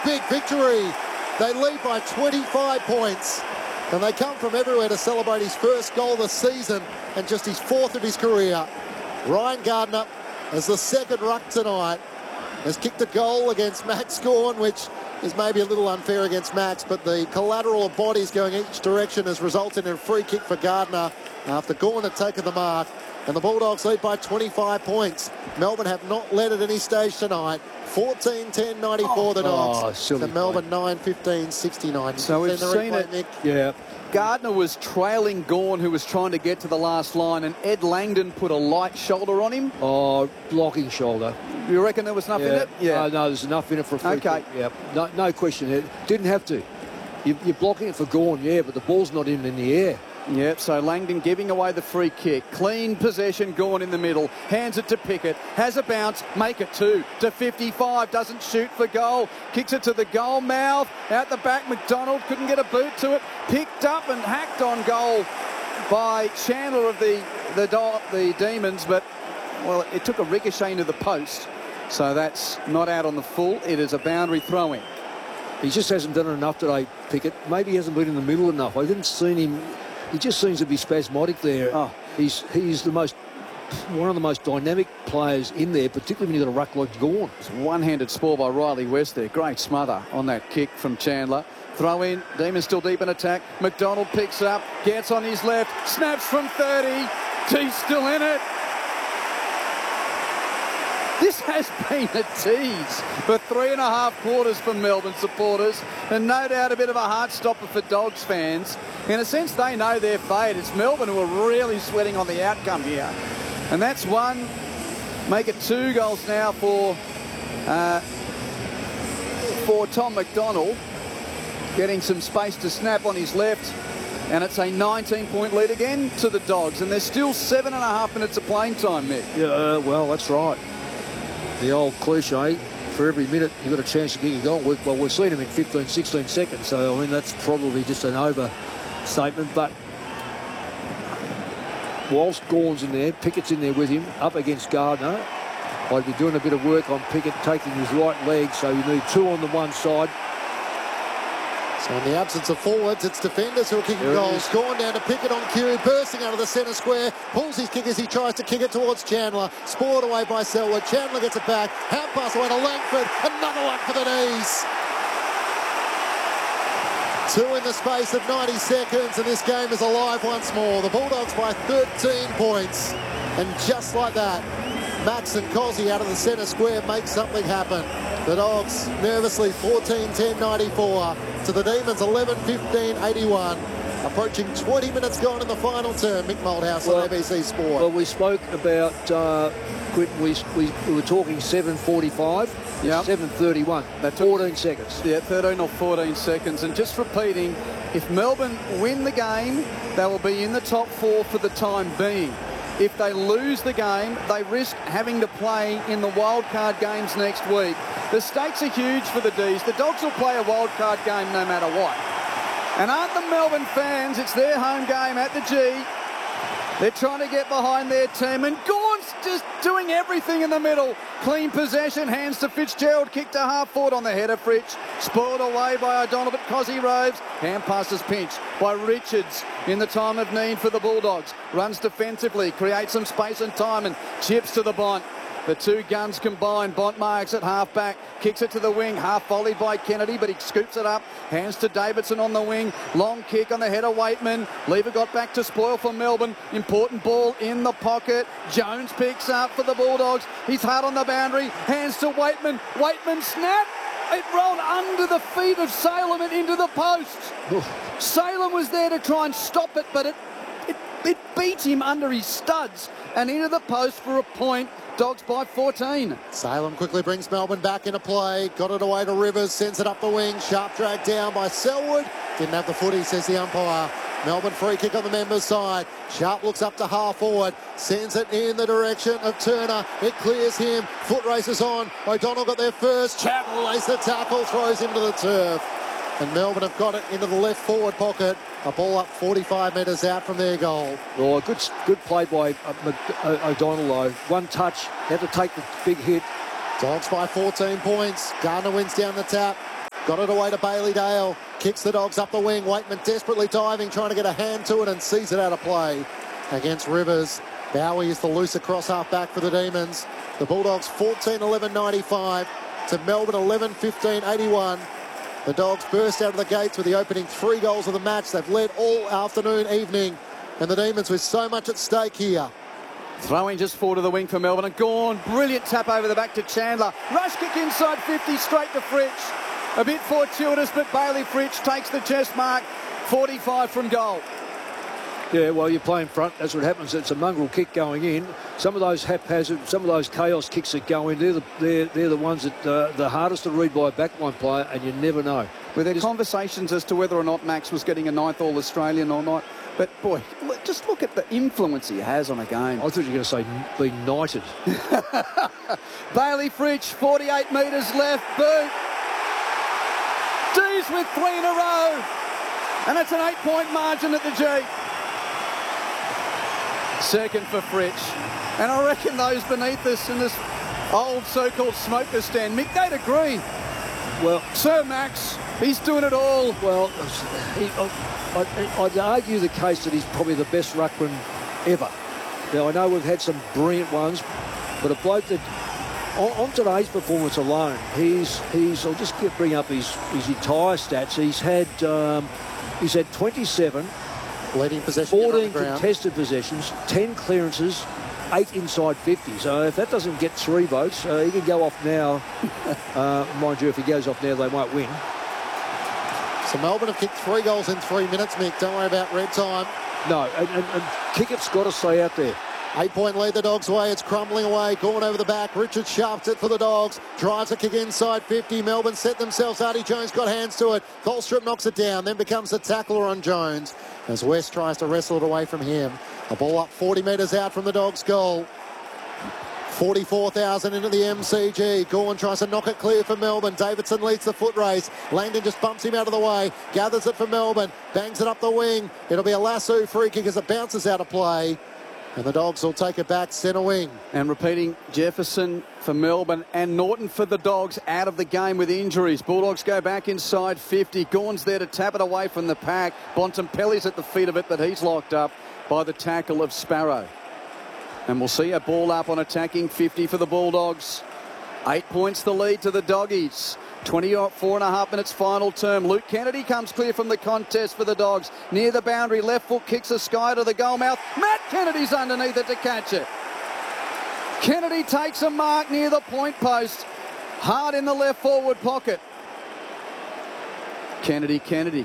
big victory. They lead by 25 points. And they come from everywhere to celebrate his first goal of the season and just his fourth of his career. Ryan Gardner, as the second ruck tonight, has kicked a goal against Max Gawn, which is maybe a little unfair against Max, but the collateral of bodies going each direction has resulted in a free kick for Gardner after Gawn had taken the mark. And the Bulldogs lead by 25 points. Melbourne have not led at any stage tonight. 14-10-94 the Dogs. Silly and Melbourne 9-15-69. So we've seen it. Nick. Yeah. Gardner was trailing Gawn, who was trying to get to the last line, and Ed Langdon put a light shoulder on him. Oh, blocking shoulder. You reckon there was enough in it? Yeah. No, there's enough in it for a free kick. Yeah. No question. It didn't have to. You're blocking it for Gawn, yeah, but the ball's not in the air. Yep, so Langdon giving away the free kick. Clean possession, Gawn in the middle. Hands it to Pickett. Has a bounce. Make it 2 to 55. Doesn't shoot for goal. Kicks it to the goal mouth. Out the back, McDonald couldn't get a boot to it. Picked up and hacked on goal by Chandler of the Demons. But, well, it took a ricochet into the post. So that's not out on the full. It is a boundary throw-in. He just hasn't done enough today, Pickett. Maybe he hasn't been in the middle enough. I didn't see him. He just seems to be spasmodic there. Oh. He's one of the most dynamic players in there, particularly when you've got a ruck like Gawn. It's a one-handed spoil by Riley West there. Great smother on that kick from Chandler. Throw in. Demons still deep in attack. McDonald picks up. Gets on his left. Snaps from 30. He's still in it. This has been a tease for 3.5 quarters for Melbourne supporters, and no doubt a bit of a heart stopper for Dogs fans. In a sense, they know their fate. It's Melbourne who are really sweating on the outcome here. And that's one. Make it 2 goals now for Tom McDonald. Getting some space to snap on his left. And it's a 19-point lead again to the Dogs. And there's still 7.5 minutes of playing time, Mick. Yeah, well, that's right. The old cliche, for every minute you've got a chance to get your goal. Well, we've seen him in 15, 16 seconds, so I mean that's probably just an overstatement. But whilst Gawn's in there, Pickett's in there with him, up against Gardner. I'd be doing a bit of work on Pickett taking his right leg, so you need 2 on the one side. So in the absence of forwards, it's defenders who are kicking goals. Gawn down to Pickett on cue, bursting out of the centre square, pulls his kick as he tries to kick it towards Chandler. Spoiled away by Selwood. Chandler gets it back. Hand pass away to Langford. Another one for the knees. 2 in the space of 90 seconds, and this game is alive once more. The Bulldogs by 13 points. And just like that, Max and Cosy out of the centre square make something happen. The Dogs nervously 14-10-94 to the Demons 11-15-81. Approaching 20 minutes gone in the final term. Mick Moldhouse on ABC Sport. Well, we spoke about we were talking 7:45. Yeah. 7:31. That's 14 seconds. Yeah, 13 or 14 seconds. And just repeating, if Melbourne win the game, they will be in the top 4 for the time being. If they lose the game, they risk having to play in the wildcard games next week. The stakes are huge for the D's. The Dogs will play a wildcard game no matter what. And aren't the Melbourne fans, it's their home game at the G. They're trying to get behind their team, and Gawn's just doing everything in the middle. Clean possession, hands to Fitzgerald, kicked to half forward on the header, Fritsch. Spoiled away by O'Donnell, but Cosy Roves. Hand passes pinched by Richards in the time of need for the Bulldogs. Runs defensively, creates some space and time, and chips to the Bont. The 2 guns combined. Bont marks at half-back. Kicks it to the wing. Half-volleyed by Kennedy, but he scoops it up. Hands to Davidson on the wing. Long kick on the head of Waitman. Lever got back to spoil for Melbourne. Important ball in the pocket. Jones picks up for the Bulldogs. He's hard on the boundary. Hands to Waitman. Waitman snap. It rolled under the feet of Salem and into the post. Salem was there to try and stop it, but it beat him under his studs and into the post for a point. Dogs by 14. Salem quickly brings Melbourne back into play. Got it away to Rivers, sends it up the wing. Sharp drag down by Selwood. Didn't have the footy, says the umpire. Melbourne free kick on the members' side. Sharp looks up to half forward. Sends it in the direction of Turner. It clears him. Foot races on. O'Donnell got there first. Chattle lays the tackle, throws him to the turf. And Melbourne have got it into the left forward pocket. A ball up 45 metres out from their goal. Oh, good play by O'Donnell, though. One touch, had to take the big hit. Dogs by 14 points. Gardner wins down the tap. Got it away to Bailey Dale. Kicks the Dogs up the wing. Waitman desperately diving, trying to get a hand to it and sees it out of play against Rivers. Bowie is the looser cross half back for the Demons. The Bulldogs 14-11-95 to Melbourne 11-15-81. The Dogs burst out of the gates with the opening 3 goals of the match. They've led all afternoon, evening. And the Demons with so much at stake here. Throwing just forward to the wing for Melbourne and Gawn. Brilliant tap over the back to Chandler. Rush kick inside 50 straight to Fritsch. A bit fortuitous, but Bailey Fritsch takes the chest mark. 45 from goal. Yeah, well, you're playing front. That's what happens. It's a mongrel kick going in. Some of those haphazard, some of those chaos kicks that go in, they're the ones that the hardest to read by a backline player, and you never know. Were there conversations as to whether or not Max was getting a 9th All-Australian or not? But, boy, just look at the influence he has on a game. I thought you were going to say be knighted. Bailey Fritsch, 48 metres left. Boot. D's with 3 in a row. And it's an 8-point margin at the G. Second for Fritsch. And I reckon those beneath us in this old so-called smoker stand, Mick, they'd agree. Well, Sir Max, he's doing it all. Well, I'd argue the case that he's probably the best ruckman ever. Now, I know we've had some brilliant ones, but a bloke that, on today's performance alone, I'll just bring up his entire stats. He's had 27, leading possession, 14 contested possessions, 10 clearances, 8 inside 50. So if that doesn't get 3 votes, he can go off now. Mind you, if he goes off now, they won't win. So Melbourne have kicked 3 goals in 3 minutes, Mick. Don't worry about red time. No, and Kickett's got to stay out there. 8-point lead the Dogs' way. It's crumbling away. Gone over the back. Richard shafts it for the Dogs. Drives a kick inside 50. Melbourne set themselves. Artie Jones got hands to it. Tholstrup knocks it down. Then becomes the tackler on Jones as West tries to wrestle it away from him. A ball up 40 metres out from the Dogs' goal. 44,000 into the MCG. Gawn tries to knock it clear for Melbourne. Davidson leads the foot race. Langdon just bumps him out of the way. Gathers it for Melbourne. Bangs it up the wing. It'll be a lasso free kick as it bounces out of play. And the Dogs will take it back centre wing. And repeating, Jefferson for Melbourne and Norton for the Dogs out of the game with injuries. Bulldogs go back inside 50. Gawn's there to tap it away from the pack. Bontempelli's at the feet of it, but he's locked up by the tackle of Sparrow. And we'll see a ball up on attacking 50 for the Bulldogs. 8 points the lead to the Doggies. 24.5 minutes final term. Luke Kennedy comes clear from the contest for the Dogs. Near the boundary, left foot kicks a sky to the goal mouth. Matt Kennedy's underneath it to catch it. Kennedy takes a mark near the point post. Hard in the left forward pocket. Kennedy.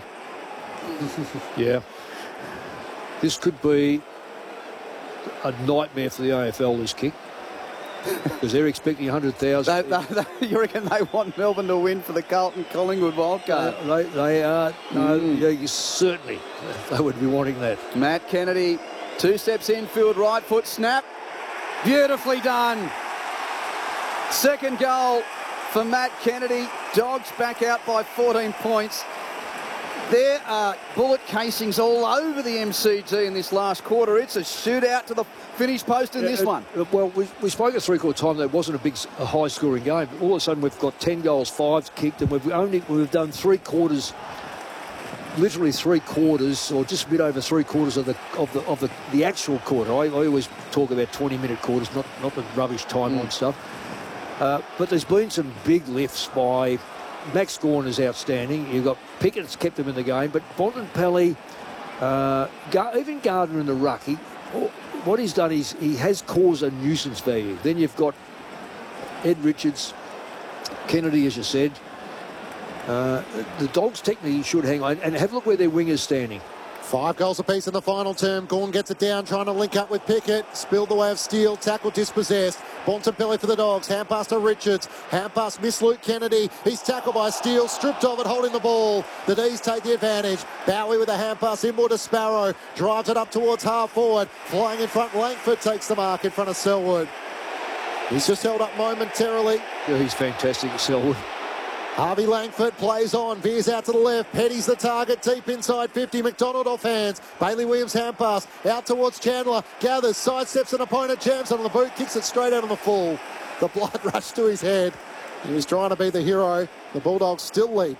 Yeah. This could be a nightmare for the AFL, this kick. Because they're expecting 100,000. You reckon they want Melbourne to win for the Carlton Collingwood Wildcard? They are. No, yeah, certainly they would be wanting that. Matt Kennedy, 2 steps infield, right foot snap. Beautifully done. Second goal for Matt Kennedy. Dogs back out by 14 points. There are bullet casings all over the MCG in this last quarter. It's a shootout to the finish post in this one. Well, we spoke at three-quarter time that it wasn't a high-scoring game. All of a sudden, we've got 10 goals, 5 kicked, and we've done 3 quarters, literally 3 quarters, or just a bit over 3 quarters of the actual quarter. I always talk about 20-minute quarters, not the rubbish time-on stuff. But there's been some big lifts by Max Gawn is outstanding. You've got Pickett's kept them in the game, but Bontempelli, even Gardner in the ruck, what he's done is he has caused a nuisance value. Then you've got Ed Richards, Kennedy, as you said. The Dogs technically should hang on and have a look where their wingers standing. 5 goals apiece in the final term. Gawn gets it down, trying to link up with Pickett. Spilled the way of Steele. Tackle dispossessed. Bontempelli for the Dogs. Hand pass to Richards. Hand pass miss Luke Kennedy. He's tackled by Steele. Stripped of it, holding the ball. The D's take the advantage. Bowie with a hand pass inboard to Sparrow. Drives it up towards half forward. Flying in front. Langford takes the mark in front of Selwood. He's just held up momentarily. Yeah, he's fantastic, Selwood. Harvey Langford plays on, veers out to the left, Petty's the target, deep inside 50, McDonald off hands, Bailey Williams hand pass, out towards Chandler, gathers, sidesteps an opponent, jams on the boot, kicks it straight out on the full. The blood rushed to his head. He was trying to be the hero. The Bulldogs still lead